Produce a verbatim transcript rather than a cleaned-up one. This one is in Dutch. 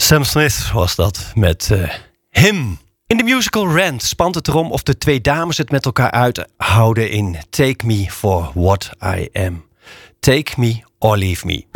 Sam Smith was dat met uh, Him. In de musical Rent spant het erom of de twee dames het met elkaar uithouden in Take Me For What I Am. Take Me or Leave Me.